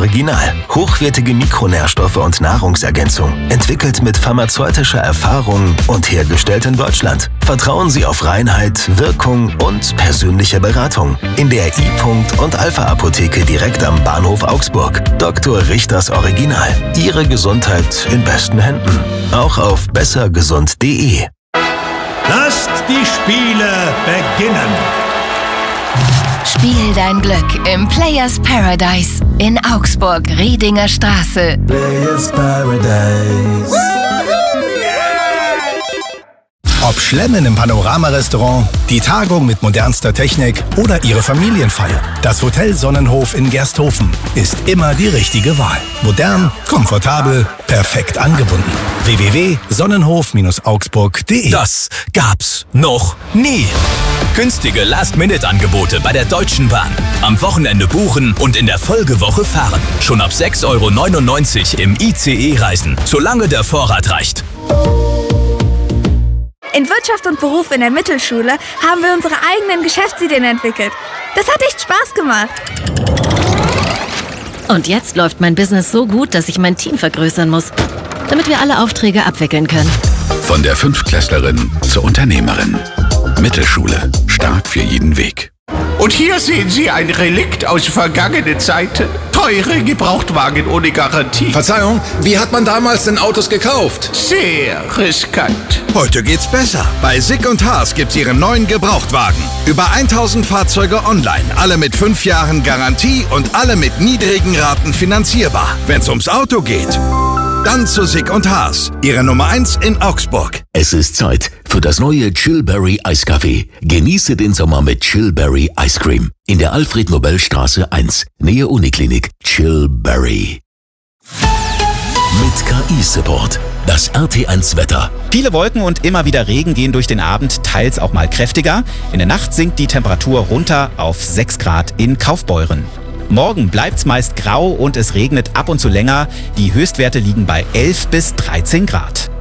Original. Hochwertige Mikronährstoffe und Nahrungsergänzung. Entwickelt mit pharmazeutischer Erfahrung und hergestellt in Deutschland. Vertrauen Sie auf Reinheit, Wirkung und persönliche Beratung. In der I. und Alpha Apotheke direkt am Bahnhof Augsburg. Dr. Richters Original. Ihre Gesundheit in besten Händen. Auch auf bessergesund.de. Lasst die Spiele beginnen. Spiel dein Glück im Players Paradise in Augsburg, Riedinger Straße. Players Paradise. Ob Schlemmen im Panorama-Restaurant, die Tagung mit modernster Technik oder Ihre Familienfeier, das Hotel Sonnenhof in Gersthofen ist immer die richtige Wahl. Modern, komfortabel, perfekt angebunden. www.sonnenhof-augsburg.de. Das gab's noch nie. Günstige Last-Minute-Angebote bei der Deutschen Bahn. Am Wochenende buchen und in der Folgewoche fahren. Schon ab 6,99 € im ICE reisen, solange der Vorrat reicht. In Wirtschaft und Beruf in der Mittelschule haben wir unsere eigenen Geschäftsideen entwickelt. Das hat echt Spaß gemacht. Und jetzt läuft mein Business so gut, dass ich mein Team vergrößern muss, damit wir alle Aufträge abwickeln können. Von der Fünftklässlerin zur Unternehmerin. Mittelschule. Stark für jeden Weg. Und hier sehen Sie ein Relikt aus vergangenen Zeiten. Teure Gebrauchtwagen ohne Garantie. Verzeihung, wie hat man damals denn Autos gekauft? Sehr riskant. Heute geht's besser. Bei Sick & Haas gibt's Ihren neuen Gebrauchtwagen. Über 1000 Fahrzeuge online. Alle mit 5 Jahren Garantie und alle mit niedrigen Raten finanzierbar. Wenn's ums Auto geht, dann zu Sick & Haas. Ihre Nummer 1 in Augsburg. Es ist Zeit für das neue Chillberry Eiskaffee. Genieße den Sommer mit Chillberry Ice Cream. In der Alfred-Nobel-Straße 1, Nähe Uniklinik. Chillberry. Mit KI-Support. Das RT1-Wetter. Viele Wolken und immer wieder Regen gehen durch den Abend, teils auch mal kräftiger. In der Nacht sinkt die Temperatur runter auf 6 Grad in Kaufbeuren. Morgen bleibt's meist grau und es regnet ab und zu länger. Die Höchstwerte liegen bei 11 bis 13 Grad.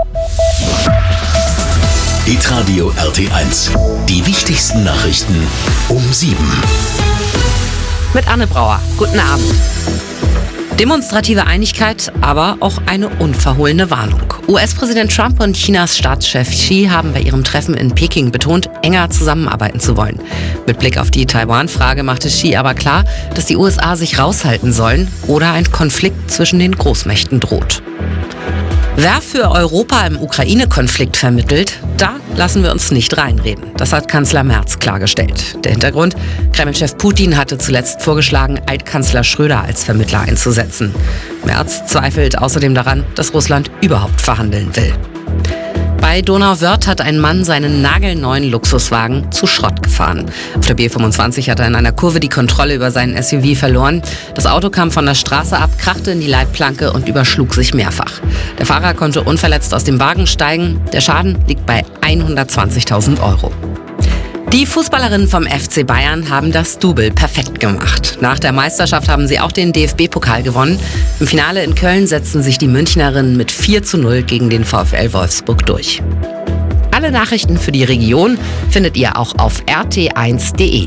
Hitradio RT1. Die wichtigsten Nachrichten um 7. Mit Anne Brauer. Guten Abend. Demonstrative Einigkeit, aber auch eine unverhohlene Warnung. US-Präsident Trump und Chinas Staatschef Xi haben bei ihrem Treffen in Peking betont, enger zusammenarbeiten zu wollen. Mit Blick auf die Taiwan-Frage machte Xi aber klar, dass die USA sich raushalten sollen oder ein Konflikt zwischen den Großmächten droht. Wer für Europa im Ukraine-Konflikt vermittelt, da lassen wir uns nicht reinreden. Das hat Kanzler Merz klargestellt. Der Hintergrund: Kreml-Chef Putin hatte zuletzt vorgeschlagen, Altkanzler Schröder als Vermittler einzusetzen. Merz zweifelt außerdem daran, dass Russland überhaupt verhandeln will. Bei Donauwörth hat ein Mann seinen nagelneuen Luxuswagen zu Schrott gefahren. Auf der B25 hat er in einer Kurve die Kontrolle über seinen SUV verloren. Das Auto kam von der Straße ab, krachte in die Leitplanke und überschlug sich mehrfach. Der Fahrer konnte unverletzt aus dem Wagen steigen. Der Schaden liegt bei 120.000 €. Die Fußballerinnen vom FC Bayern haben das Double perfekt gemacht. Nach der Meisterschaft haben sie auch den DFB-Pokal gewonnen. Im Finale in Köln setzten sich die Münchnerinnen mit 4:0 gegen den VfL Wolfsburg durch. Alle Nachrichten für die Region findet ihr auch auf rt1.de.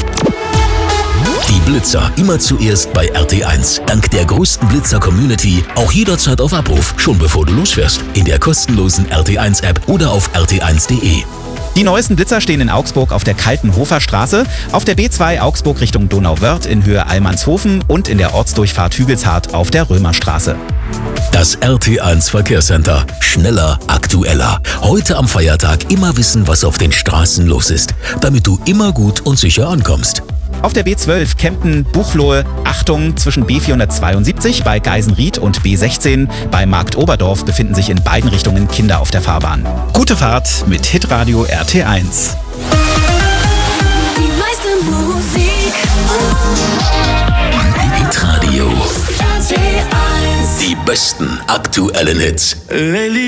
Die Blitzer immer zuerst bei RT1. Dank der größten Blitzer-Community auch jederzeit auf Abruf, schon bevor du losfährst. In der kostenlosen RT1-App oder auf rt1.de. Die neuesten Blitzer stehen in Augsburg auf der Kaltenhofer Straße, auf der B2 Augsburg Richtung Donauwörth in Höhe Allmannshofen und in der Ortsdurchfahrt Hügelshardt auf der Römerstraße. Das RT1 Verkehrscenter. Schneller, aktueller. Heute am Feiertag immer wissen, was auf den Straßen los ist, damit du immer gut und sicher ankommst. Auf der B12 Kempten-Buchloe, Achtung, zwischen B472 bei Geisenried und B16 bei Markt Oberdorf befinden sich in beiden Richtungen Kinder auf der Fahrbahn. Gute Fahrt mit Hitradio RT1. Die meiste Musik. Hitradio. RT1. Die besten aktuellen Hits.